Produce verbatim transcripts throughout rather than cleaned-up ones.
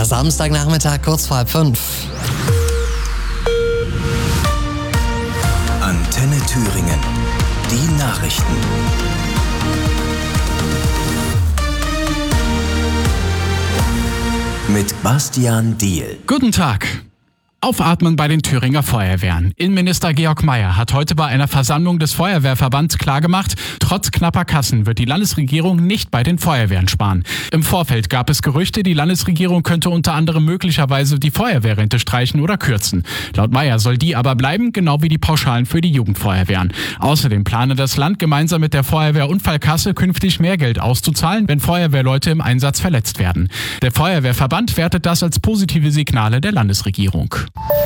Der Samstagnachmittag kurz vor halb fünf. Antenne Thüringen. Die Nachrichten. Mit Bastian Diehl. Guten Tag. Aufatmen bei den Thüringer Feuerwehren. Innenminister Georg Mayer hat heute bei einer Versammlung des Feuerwehrverbands klargemacht, trotz knapper Kassen wird die Landesregierung nicht bei den Feuerwehren sparen. Im Vorfeld gab es Gerüchte, die Landesregierung könnte unter anderem möglicherweise die Feuerwehrrente streichen oder kürzen. Laut Mayer soll die aber bleiben, genau wie die Pauschalen für die Jugendfeuerwehren. Außerdem plane das Land gemeinsam mit der Feuerwehrunfallkasse künftig mehr Geld auszuzahlen, wenn Feuerwehrleute im Einsatz verletzt werden. Der Feuerwehrverband wertet das als positive Signale der Landesregierung.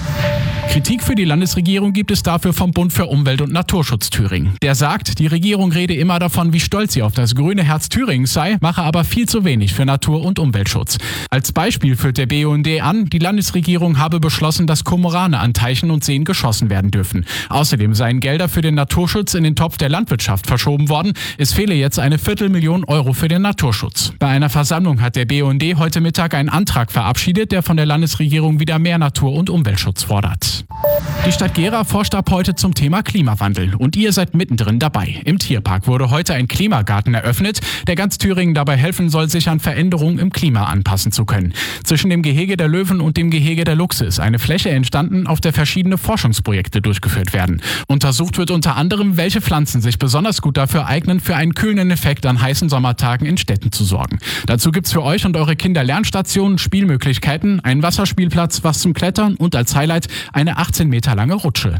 Kritik für die Landesregierung gibt es dafür vom Bund für Umwelt und Naturschutz Thüringen. Der sagt, die Regierung rede immer davon, wie stolz sie auf das grüne Herz Thürings sei, mache aber viel zu wenig für Natur- und Umweltschutz. Als Beispiel führt der B U N D an, die Landesregierung habe beschlossen, dass Kormorane an Teichen und Seen geschossen werden dürfen. Außerdem seien Gelder für den Naturschutz in den Topf der Landwirtschaft verschoben worden. Es fehle jetzt eine Viertelmillion Euro für den Naturschutz. Bei einer Versammlung hat der B U N D heute Mittag einen Antrag verabschiedet, der von der Landesregierung wieder mehr Natur- und Umweltschutz fordert. Die Stadt Gera forscht ab heute zum Thema Klimawandel und ihr seid mittendrin dabei. Im Tierpark wurde heute ein Klimagarten eröffnet, der ganz Thüringen dabei helfen soll, sich an Veränderungen im Klima anpassen zu können. Zwischen dem Gehege der Löwen und dem Gehege der Luchse ist eine Fläche entstanden, auf der verschiedene Forschungsprojekte durchgeführt werden. Untersucht wird unter anderem, welche Pflanzen sich besonders gut dafür eignen, für einen kühlenden Effekt an heißen Sommertagen in Städten zu sorgen. Dazu gibt's für euch und eure Kinder Lernstationen, Spielmöglichkeiten, einen Wasserspielplatz, was zum Klettern und als Highlight eine achtzehn Meter lange Rutsche.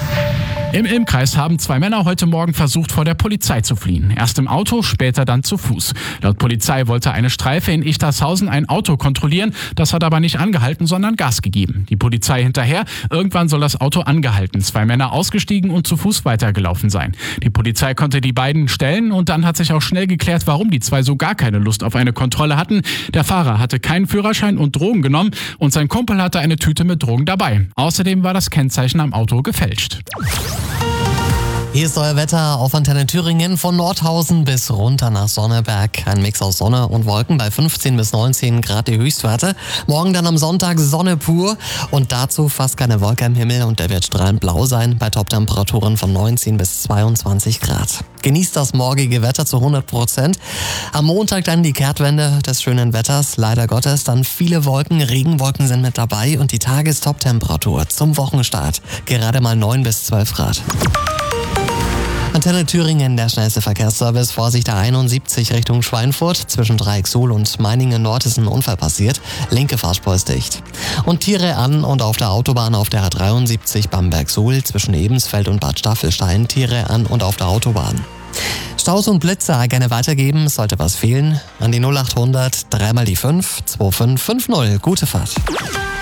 Im Ilm-Kreis haben zwei Männer heute Morgen versucht, vor der Polizei zu fliehen. Erst im Auto, später dann zu Fuß. Laut Polizei wollte eine Streife in Ichtershausen ein Auto kontrollieren. Das hat aber nicht angehalten, sondern Gas gegeben. Die Polizei hinterher. Irgendwann soll das Auto angehalten, zwei Männer ausgestiegen und zu Fuß weitergelaufen sein. Die Polizei konnte die beiden stellen und dann hat sich auch schnell geklärt, warum die zwei so gar keine Lust auf eine Kontrolle hatten. Der Fahrer hatte keinen Führerschein und Drogen genommen und sein Kumpel hatte eine Tüte mit Drogen dabei. Außerdem war das Kennzeichen am Auto gefälscht. Hier ist euer Wetter auf Antenne Thüringen von Nordhausen bis runter nach Sonneberg. Ein Mix aus Sonne und Wolken bei fünfzehn bis neunzehn Grad die Höchstwerte. Morgen dann am Sonntag Sonne pur und dazu fast keine Wolke am Himmel und der wird strahlend blau sein bei Toptemperaturen von neunzehn bis zweiundzwanzig Grad. Genießt das morgige Wetter zu hundert Prozent. Am Montag dann die Kehrtwende des schönen Wetters. Leider Gottes dann viele Wolken, Regenwolken sind mit dabei und die Tagestoptemperatur zum Wochenstart gerade mal neun bis zwölf Grad. Antenne Thüringen, der schnellste Verkehrsservice. Vorsicht der einundsiebzig Richtung Schweinfurt. Zwischen Dreiecksuhl und Meiningen Nord ist ein Unfall passiert. Linke Fahrspur ist dicht. Und Tiere an und auf der Autobahn auf der A dreiundsiebzig Bamberg-Suhl. Zwischen Ebensfeld und Bad Staffelstein. Tiere an und auf der Autobahn. Staus und Blitze gerne weitergeben. Sollte was fehlen, an die null achthundert, dreimal die fünf, zwei fünf fünf null. Gute Fahrt.